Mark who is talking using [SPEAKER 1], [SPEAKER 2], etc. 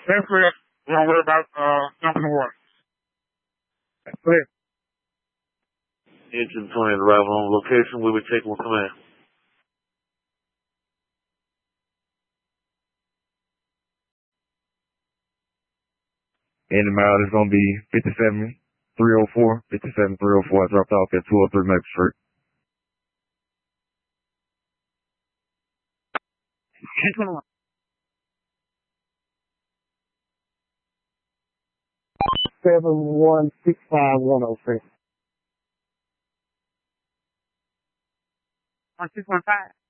[SPEAKER 1] Basically, we don't worry about jumping the water. That's it.
[SPEAKER 2] Engine 20 arrival on location. We will take one command.
[SPEAKER 3] In the mile is going to be 57-304. 57-304. I dropped off at 203 Maple Street.
[SPEAKER 1] 1021. 7165103. 1615.